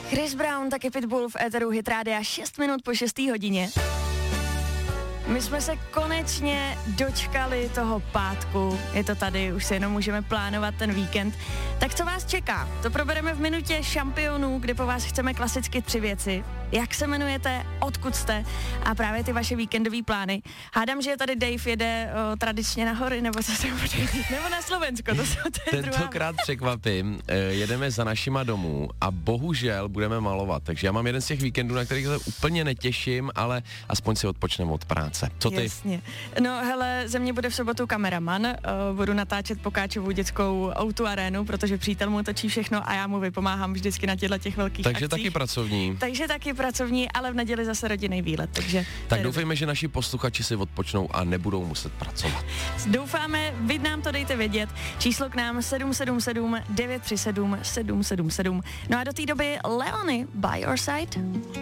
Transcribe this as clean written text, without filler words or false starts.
Chris Brown, taky Pitbull v éteru Hit Rádia 6 minut po 6. hodině. My jsme se konečně dočkali toho pátku, je to tady, už si jenom můžeme plánovat ten víkend. Tak co vás čeká? To probereme v minutě šampionů, kde po vás chceme klasicky 3 věci. Jak se jmenujete, odkud jste a právě ty vaše víkendové plány. Hádám, že tady Dave jede tradičně na hory, nebo co se bude dít, nebo na Slovensko, to je Tentokrát překvapím, jedeme za našima domů a bohužel budeme malovat, takže já mám jeden z těch víkendů, na kterých se úplně netěším, ale aspoň si odpočneme od práce. Co ty? Jasně. No hele, ze mě bude v sobotu kameraman, budu natáčet Pokáčovu dětskou O2 arénu, protože přítel mu točí všechno a já mu vypomáhám vždycky na těch velkých Takže akcích. Takže taky pracovní, ale v neděli zase rodinný výlet, takže... Tak doufejme, že naši posluchači si odpočnou a nebudou muset pracovat. Doufáme, vy nám to dejte vědět. Číslo k nám 777 937 777. No a do té doby Leony by your side.